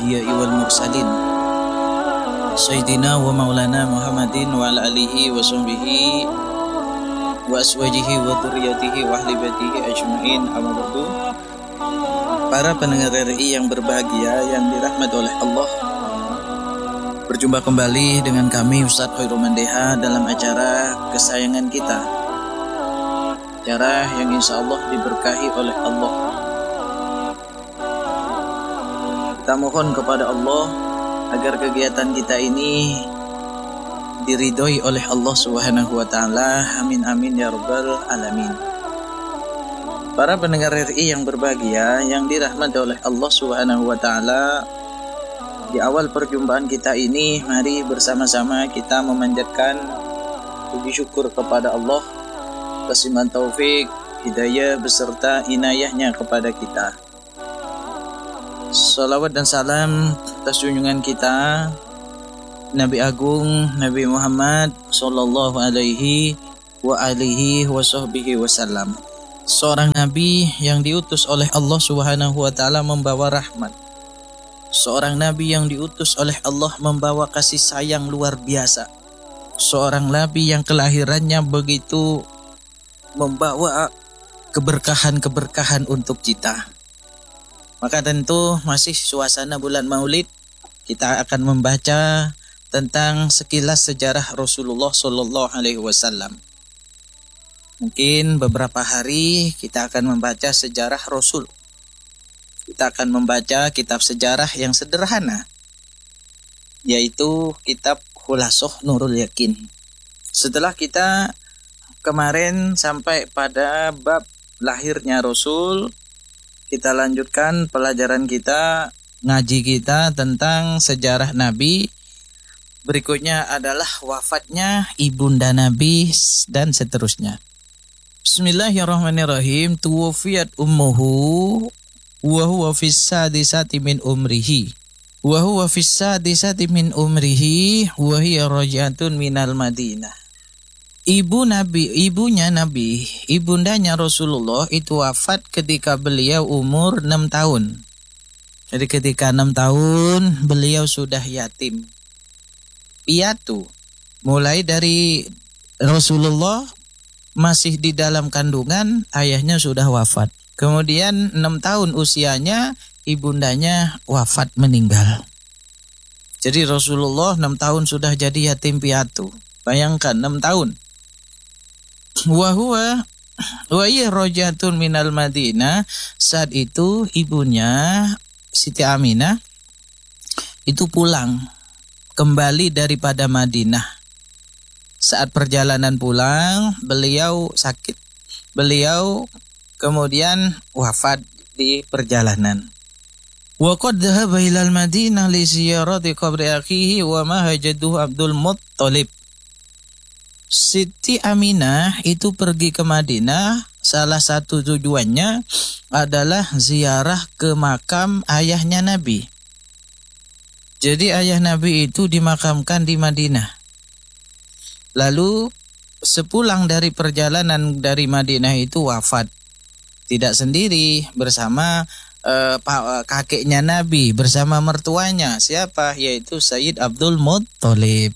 الأنبياء والمرسلين سيدنا ومولانا محمد وعلى آله وصحبه وأزواجه وذريته وأهل بيته أجمعين أما بعد. Para pendengar RI yang berbahagia yang dirahmati oleh Allah, berjumpa kembali dengan kami Ustadz Khairul Mandeha dalam acara kesayangan kita, acara yang insya Allah diberkahi oleh Allah. Kita mohon kepada Allah agar kegiatan kita ini diridhoi oleh Allah Subhanahu wa taala. Amin amin ya rabbal alamin. Para pendengar RI yang berbahagia yang dirahmati oleh Allah Subhanahu wa taala, di awal perjumpaan kita ini mari bersama-sama kita memanjatkan puji syukur kepada Allah atas limpahan taufik, hidayah beserta inayahnya kepada kita. Salawat dan salam atas junjungan kita Nabi Agung Nabi Muhammad sallallahu alaihi wa alihi wa sahbihi wasallam, seorang nabi yang diutus oleh Allah Subhanahu wa taala membawa rahmat, seorang nabi yang diutus oleh Allah membawa kasih sayang luar biasa, seorang nabi yang kelahirannya begitu membawa keberkahan-keberkahan untuk kita. Maka tentu masih suasana bulan Maulid, kita akan membaca tentang sekilas sejarah Rasulullah Sallallahu Alaihi Wasallam. Mungkin beberapa hari kita akan membaca sejarah Rasul. Kita akan membaca kitab sejarah yang sederhana, yaitu kitab Khulasoh Nurul Yakin. Setelah kita kemarin sampai pada bab lahirnya Rasul, kita lanjutkan pelajaran kita, ngaji kita tentang sejarah Nabi. Berikutnya adalah wafatnya ibunda Nabi dan seterusnya. Bismillahirrahmanirrahim. Tuwafiyat ummuhu wa huwa fis sadisati min umrihi. Wa huwa fis sadisati min umrihi wa hiya raj'atun minal Madinah. Ibundanya Rasulullah itu wafat ketika beliau umur 6 tahun. Jadi ketika 6 tahun beliau sudah yatim piatu. Mulai dari Rasulullah masih di dalam kandungan, ayahnya sudah wafat. Kemudian 6 tahun usianya, ibundanya wafat meninggal. Jadi Rasulullah 6 tahun sudah jadi yatim piatu. Bayangkan 6 tahun. Wa hiya rajatun minal Madinah. Saat itu ibunya Siti Aminah itu pulang kembali daripada Madinah. Saat perjalanan pulang, beliau sakit. Beliau kemudian wafat di perjalanan. Wa qad dhahaba ilal Madinah li ziyarati qabri akhihi wa ma hajaduhu Abdul Muttalib. Siti Aminah itu pergi ke Madinah, salah satu tujuannya adalah ziarah ke makam ayahnya Nabi. Jadi ayah Nabi itu dimakamkan di Madinah. Lalu sepulang dari perjalanan dari Madinah itu wafat. Tidak sendiri, bersama kakeknya Nabi, bersama mertuanya. Siapa? Yaitu Sayyid Abdul Muttalib.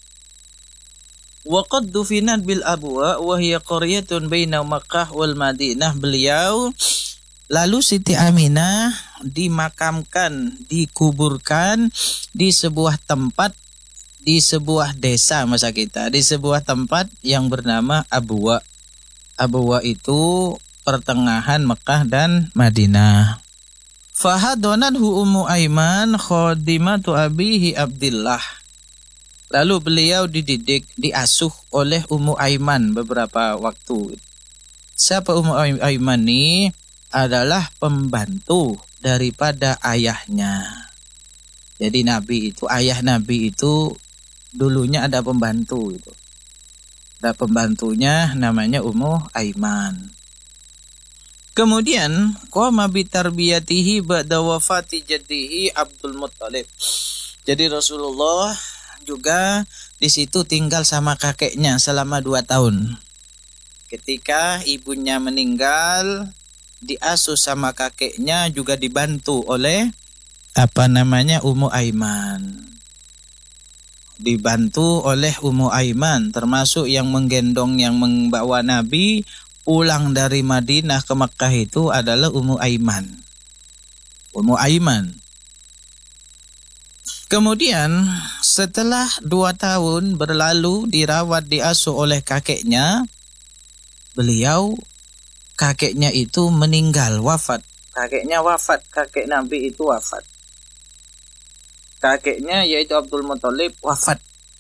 Wa qad dufinat bil Abwa wa hiya qaryatun baina Makkah wal Madinah. Beliau lalu Siti Aminah dimakamkan, dikuburkan di sebuah tempat, di sebuah desa masa kita, di sebuah tempat yang bernama Abwa. Abwa itu pertengahan Mekah dan Madinah. Fahadonathu Ummu Aiman khadimatu abihi Abdillah. Lalu beliau dididik, diasuh oleh Ummu Aiman beberapa waktu. Siapa Ummu Aiman ini? Adalah pembantu daripada ayahnya. Jadi ayah Nabi itu dulunya ada pembantu itu. Ada pembantunya namanya Ummu Aiman. Kemudian qama bi tarbiyatihi ba'da wafati jaddihi Abdul Muttalib. Jadi Rasulullah juga di situ tinggal sama kakeknya selama 2 tahun. Ketika ibunya meninggal, diasuh sama kakeknya, juga dibantu oleh Ummu Aiman. Dibantu oleh Ummu Aiman, termasuk yang menggendong, yang membawa Nabi pulang dari Madinah ke Makkah itu adalah Ummu Aiman. Ummu Aiman. Kemudian setelah 2 tahun berlalu dirawat diasuh oleh kakeknya, kakeknya itu meninggal, wafat. Kakeknya wafat, kakek Nabi itu wafat. Kakeknya yaitu Abdul Muthalib wafat.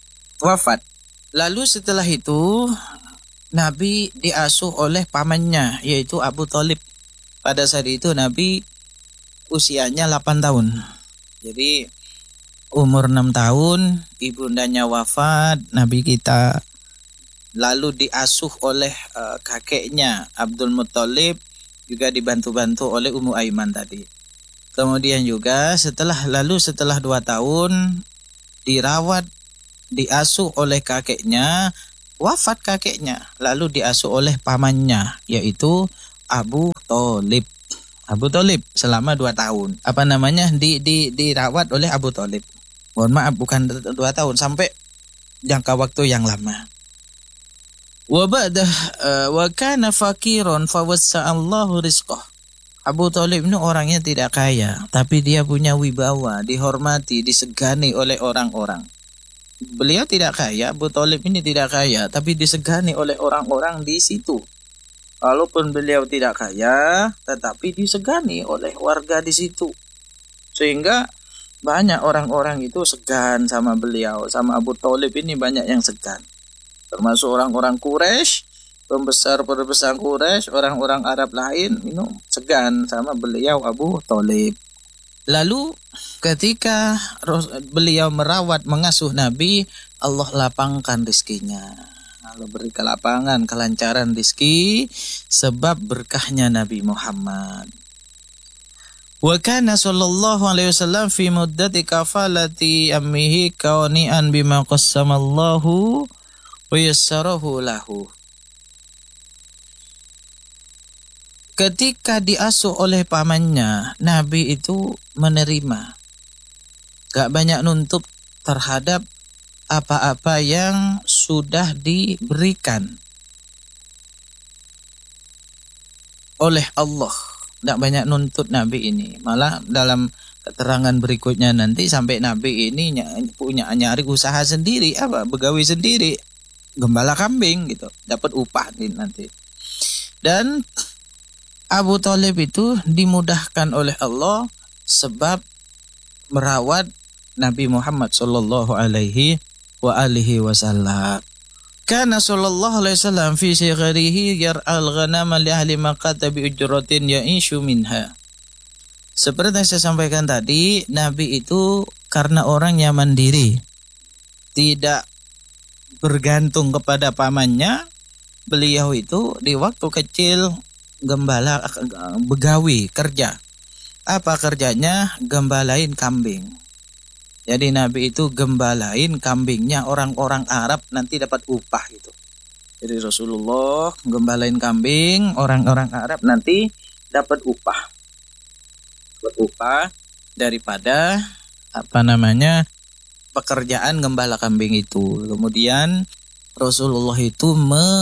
Lalu setelah itu Nabi diasuh oleh pamannya yaitu Abu Thalib. Pada saat itu Nabi usianya 8 tahun. Jadi umur 6 tahun ibundanya wafat, Nabi kita lalu diasuh oleh kakeknya Abdul Muthalib, juga dibantu-bantu oleh Ummu Aiman tadi. Kemudian juga setelah 2 tahun dirawat, diasuh oleh kakeknya, wafat kakeknya, lalu diasuh oleh pamannya yaitu Abu Thalib. Abu Thalib selama 2 tahun. Dirawat oleh Abu Thalib. Mohon maaf, bukan 2 tahun, sampai jangka waktu yang lama. Wa kana fakiron fawassa'allahu rizqah. Abu Thalib ini orangnya tidak kaya, tapi dia punya wibawa, dihormati, disegani oleh orang-orang. Beliau tidak kaya, Abu Thalib ini tidak kaya, tapi disegani oleh orang-orang di situ. Walaupun beliau tidak kaya, tetapi disegani oleh warga di situ. Sehingga banyak orang-orang itu segan sama beliau, sama Abu Thalib ini banyak yang segan. Termasuk orang-orang Quraisy, pembesar-pembesar Quraisy, orang-orang Arab lain itu segan sama beliau Abu Thalib. Lalu ketika beliau merawat, mengasuh Nabi, Allah lapangkan rezekinya. Allah beri kelapangan, kelancaran rezeki sebab berkahnya Nabi Muhammad. Wa kana sallallahu alaihi wasallam fi muddati kafalati ammihi kauni'an bima qassamallahu wa yassarahu lahu. Ketika diasuh oleh pamannya, Nabi itu menerima. Gak banyak nuntut terhadap apa-apa yang sudah diberikan oleh Allah. Tidak banyak nuntut Nabi ini. Malah dalam keterangan berikutnya nanti sampai Nabi ini punya nyari usaha sendiri, begawi sendiri, gembala kambing gitu, dapat upah nanti. Dan Abu Thalib itu dimudahkan oleh Allah sebab merawat Nabi Muhammad sallallahu alaihi wasallam. Kana sallallahu alaihi wasallam fi sigharihi yar'al ghanama li ahli Makkah bi ujratin ya'ishu minha. Seperti yang saya sampaikan tadi, Nabi itu karena orangnya mandiri, tidak bergantung kepada pamannya. Beliau itu di waktu kecil gembala, begawi, kerja. Apa kerjanya? Gembalain kambing. Jadi Nabi itu gembalain kambingnya orang-orang Arab, nanti dapat upah gitu. Jadi Rasulullah gembalain kambing orang-orang Arab, nanti dapat upah. Dapat upah daripada pekerjaan gembala kambing itu. Kemudian Rasulullah itu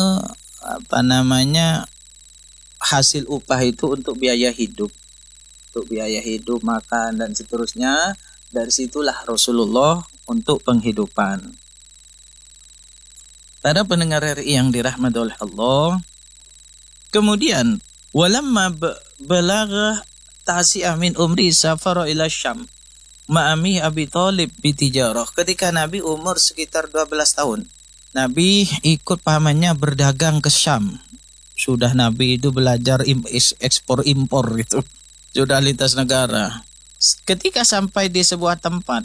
hasil upah itu untuk biaya hidup. Untuk biaya hidup, makan dan seterusnya. Dari situlah Rasulullah untuk penghidupan. Para pendengar RI yang dirahmati oleh Allah. Kemudian walamma balagha ta'si'a min umri safara ila Syam ma'ami Abi Thalib bitijarah. Ketika Nabi umur sekitar 12 tahun, Nabi ikut pamannya berdagang ke Syam. Sudah Nabi itu belajar ekspor impor gitu. Sudah lintas negara. Ketika sampai di sebuah tempat,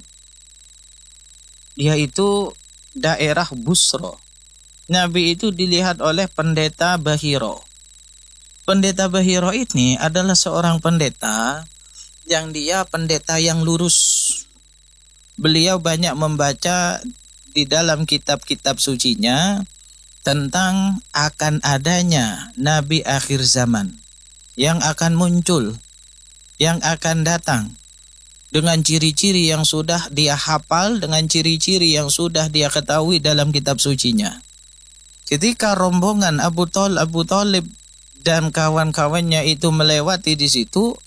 yaitu daerah Busra, Nabi itu dilihat oleh pendeta Bahiro. Pendeta Bahiro ini adalah seorang pendeta yang dia pendeta yang lurus. Beliau banyak membaca di dalam kitab-kitab sucinya tentang akan adanya Nabi akhir zaman yang akan muncul, yang akan datang. dengan ciri-ciri yang sudah dia hafal, dengan ciri-ciri yang sudah dia ketahui dalam kitab sucinya. Ketika rombongan Abu Thalib dan kawan-kawannya itu melewati di situ,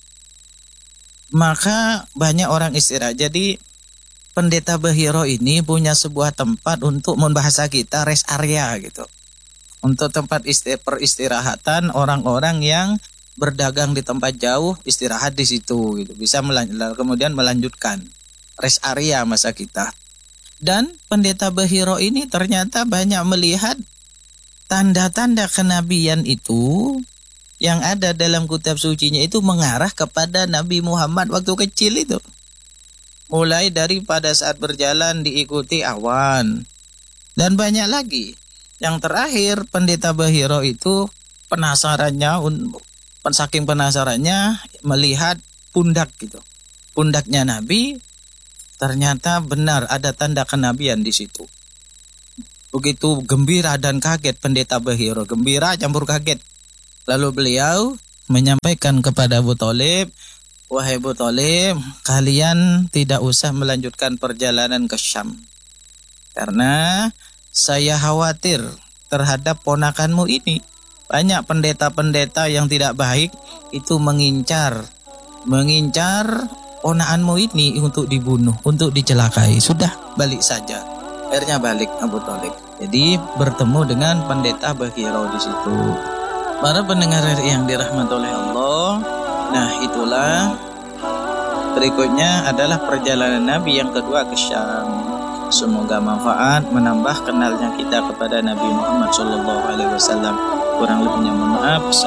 maka banyak orang istirahat. Jadi Pendeta Bahiro ini punya sebuah tempat untuk membahasa kita rest area gitu. Untuk tempat peristirahatan orang-orang yang berdagang di tempat jauh, istirahat di situ gitu. Bisa kemudian melanjutkan rest area masa kita. Dan Pendeta Bahiro ini ternyata banyak melihat tanda-tanda kenabian itu yang ada dalam kitab sucinya itu mengarah kepada Nabi Muhammad waktu kecil itu. Mulai dari pada saat berjalan diikuti awan. Dan banyak lagi. Yang terakhir Pendeta Bahiro itu saking penasarannya melihat pundak gitu. Pundaknya Nabi, ternyata benar ada tanda kenabian di situ. Begitu gembira dan kaget Pendeta Bahiro, gembira campur kaget. Lalu beliau menyampaikan kepada Abu Thalib, "Wahai Abu Thalib, kalian tidak usah melanjutkan perjalanan ke Syam. Karena saya khawatir terhadap ponakanmu ini. Banyak pendeta-pendeta yang tidak baik itu mengincar ponakanmu ini untuk dibunuh, untuk dicelakai. Sudah, balik saja." Akhirnya balik Abu Thalib. Jadi bertemu dengan Pendeta Bahiro di situ. Para pendengar yang dirahmati oleh Allah, nah itulah berikutnya adalah perjalanan Nabi yang kedua ke Syam. Semoga manfaat, menambah kenalnya kita kepada Nabi Muhammad SAW. Kurang lebihnya mohon maaf.